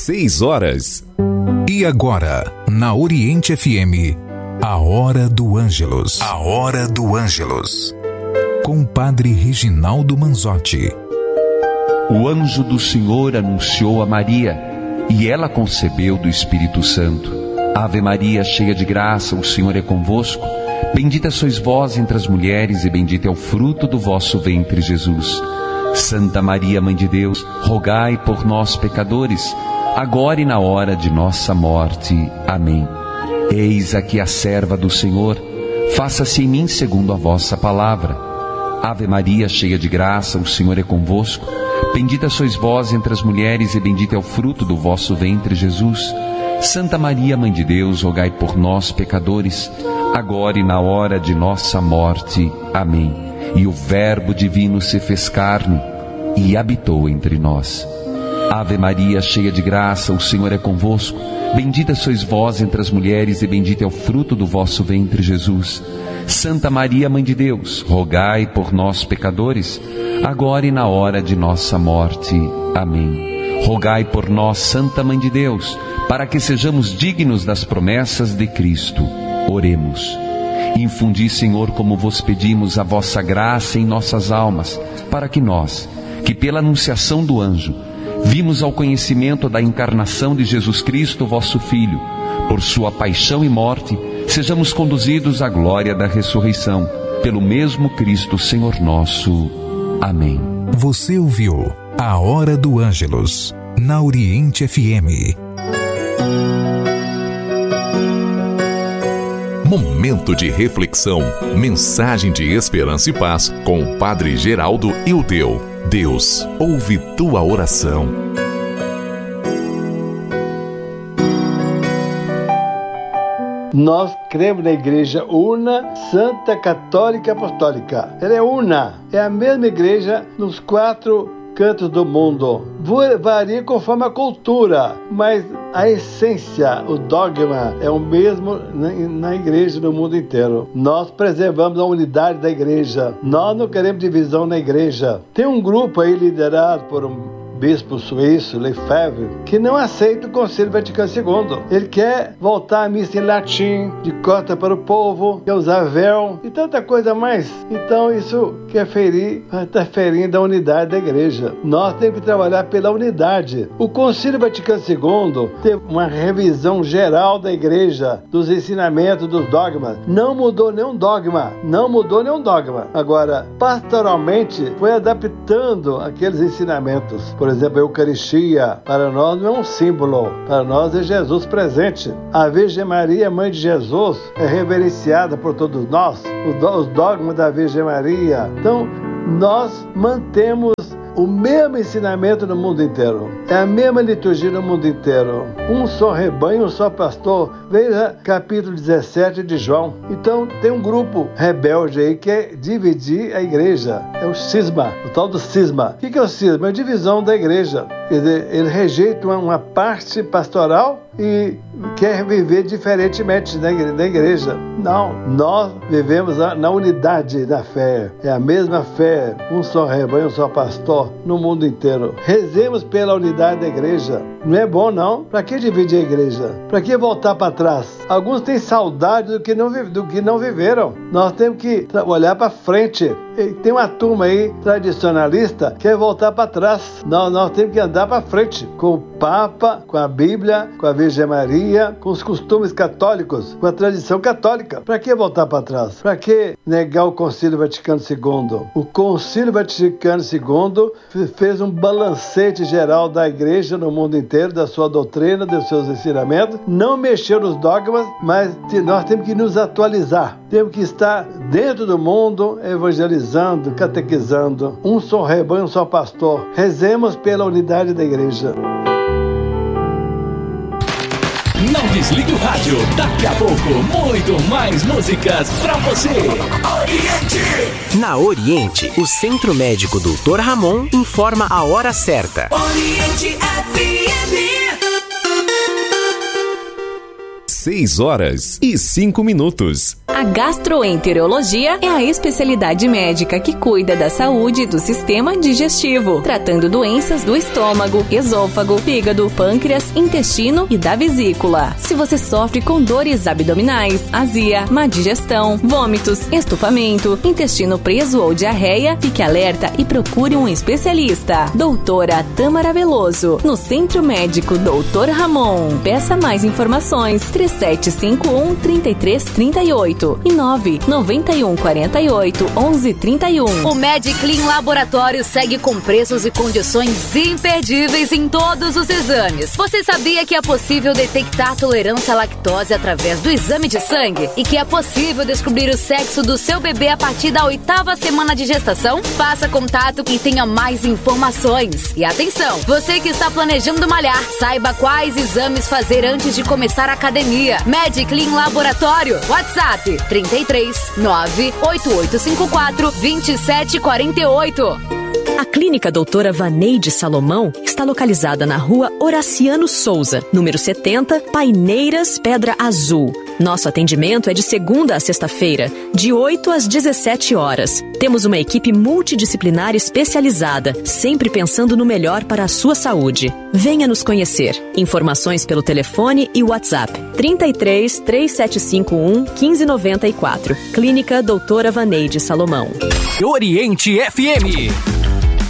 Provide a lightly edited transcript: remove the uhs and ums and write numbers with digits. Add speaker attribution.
Speaker 1: 6 horas. E agora, na Oriente FM, a Hora do Ângelus. A Hora do Ângelus. Com o Padre Reginaldo Manzotti.
Speaker 2: O anjo do Senhor anunciou a Maria, e ela concebeu do Espírito Santo. Ave Maria, cheia de graça, o Senhor é convosco. Bendita sois vós entre as mulheres, e bendito é o fruto do vosso ventre, Jesus. Santa Maria, Mãe de Deus, rogai por nós, pecadores, agora e na hora de nossa morte. Amém. Eis aqui a serva do Senhor, faça-se em mim segundo a vossa palavra. Ave Maria, cheia de graça, o Senhor é convosco. Bendita sois vós entre as mulheres, e bendito é o fruto do vosso ventre, Jesus. Santa Maria, Mãe de Deus, rogai por nós, pecadores, agora e na hora de nossa morte. Amém. E o Verbo divino se fez carne e habitou entre nós. Ave Maria, cheia de graça, o Senhor é convosco. Bendita sois vós entre as mulheres, e bendito é o fruto do vosso ventre, Jesus. Santa Maria, Mãe de Deus, rogai por nós, pecadores, agora e na hora de nossa morte. Amém. Rogai por nós, Santa Mãe de Deus, para que sejamos dignos das promessas de Cristo. Oremos. Infundi, Senhor, como vos pedimos, a vossa graça em nossas almas, para que nós, que pela anunciação do anjo, vimos ao conhecimento da encarnação de Jesus Cristo, vosso Filho, por sua paixão e morte, sejamos conduzidos à glória da ressurreição, pelo mesmo Cristo, Senhor nosso. Amém.
Speaker 1: Você ouviu a Hora do Ângelus, na Oriente FM. Momento de reflexão, mensagem de esperança e paz com o Padre Geraldo Ildeu. Deus ouve tua oração.
Speaker 3: Nós cremos na Igreja Una, Santa, Católica e Apostólica. Ela é una, é a mesma igreja nos 4 cantos do mundo. Varia conforme a cultura, mas a essência, o dogma é o mesmo na igreja no mundo inteiro. Nós preservamos a unidade da igreja. Nós não queremos divisão na igreja. Tem um grupo aí liderado por um bispo suíço, Lefebvre, que não aceita o Concílio Vaticano II. Ele quer voltar à missa em latim, de costa para o povo, quer usar véu e tanta coisa mais. Então isso quer está ferindo a unidade da igreja. Nós temos que trabalhar pela unidade. O Concílio Vaticano II teve uma revisão geral da igreja, dos ensinamentos, dos dogmas. Não mudou nenhum dogma. Agora, pastoralmente, foi adaptando aqueles ensinamentos. Por exemplo, a Eucaristia, para nós não é um símbolo, para nós é Jesus presente. A Virgem Maria, Mãe de Jesus, é reverenciada por todos nós, os dogmas da Virgem Maria. Então, nós mantemos o mesmo ensinamento no mundo inteiro. É a mesma liturgia no mundo inteiro. Um só rebanho, um só pastor. Veja capítulo 17 de João. Então tem um grupo rebelde aí que quer dividir a igreja. É o cisma, o tal do cisma. O que é o cisma? É a divisão da igreja. Quer dizer, ele rejeita uma parte pastoral e quer viver diferentemente da igreja. Não, nós vivemos na unidade da fé. É a mesma fé, um só rebanho, um só pastor no mundo inteiro. Rezemos pela unidade da igreja. Não é bom, não. Para que dividir a igreja? Para que voltar para trás? Alguns têm saudade do que não viveram. Nós temos que olhar para frente. E tem uma turma aí tradicionalista que quer voltar para trás. Nós temos que andar para frente com o Papa, com a Bíblia, com a Virgem Maria, com os costumes católicos, com a tradição católica. Para que voltar para trás? Para que negar o Concílio Vaticano II? O Concílio Vaticano II fez um balancete geral da igreja no mundo inteiro, da sua doutrina, dos seus ensinamentos. Não mexeu nos dogmas, mas nós temos que nos atualizar. Temos que estar dentro do mundo, evangelizando, catequizando. Um só rebanho, um só pastor. Rezemos pela unidade da igreja.
Speaker 4: Não desligue o rádio. Daqui a pouco, muito mais músicas pra você. Oriente!
Speaker 5: Na Oriente, o Centro Médico Dr. Ramon informa a hora certa.
Speaker 4: Oriente FM.
Speaker 1: 6 horas e 5 minutos.
Speaker 6: A gastroenterologia é a especialidade médica que cuida da saúde do sistema digestivo, tratando doenças do estômago, esôfago, fígado, pâncreas, intestino e da vesícula. Se você sofre com dores abdominais, azia, má digestão, vômitos, estufamento, intestino preso ou diarreia, fique alerta e procure um especialista. Doutora Tâmara Veloso, no Centro Médico Dr. Ramon. Peça mais informações 3751-3338 e 99148-1131.
Speaker 7: O MedClean Laboratório segue com preços e condições imperdíveis em todos os exames. Você sabia que é possível detectar tolerância à lactose através do exame de sangue? E que é possível descobrir o sexo do seu bebê a partir da 8ª semana de gestação? Faça contato e tenha mais informações. E atenção, você que está planejando malhar, saiba quais exames fazer antes de começar a academia. MedClean Laboratório, WhatsApp 33 98854 2748.
Speaker 8: A Clínica Doutora Vaneide Salomão está localizada na Rua Horaciano Souza, número 70, Paineiras, Pedra Azul. Nosso atendimento é de segunda a sexta-feira, de 8 às 17 horas. Temos uma equipe multidisciplinar especializada, sempre pensando no melhor para a sua saúde. Venha nos conhecer. Informações pelo telefone e WhatsApp 33 3751 1594. Clínica Doutora Vaneide Salomão.
Speaker 4: Oriente FM.